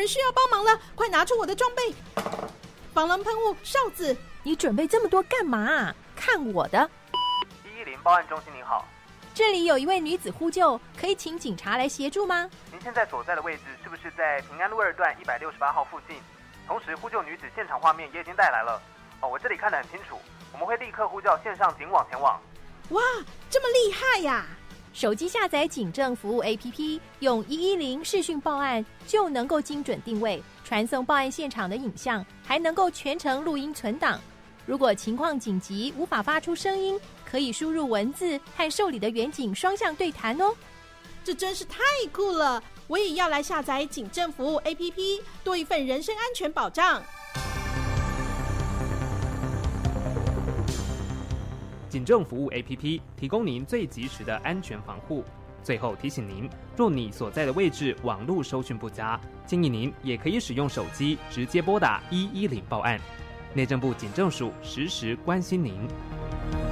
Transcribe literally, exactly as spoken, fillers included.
人需要帮忙了，快拿出我的装备！防狼喷雾、哨子。 你准备这么多干嘛啊？看我的！ 一一零报案中心，您好， 这里有一位女子呼救，可以请警察来协助吗？ 您现在所在的位置是不是在平安路二段一百六十八号附近？同时，呼救女子现场画面也已经带来了。哦，我这里看得很清楚，我们会立刻呼叫线上警网前往。 哇，这么厉害呀！ 手机下载警政服务 A P P， 用一一零视讯报案，就能够精准定位，传送报案现场的影像，还能够全程录音存档。如果情况紧急无法发出声音，可以输入文字和受理的员警双向对谈哦。 这真是太酷了！我也要来下载警政服务 A P P， 多一份人身安全保障。 警政服务 A P P 提供您最及时的安全防护。最后提醒您，若你所在的位置网络收讯不佳，建议您也可以使用手机直接拨打一一零报案。内政部警政署时时关心您。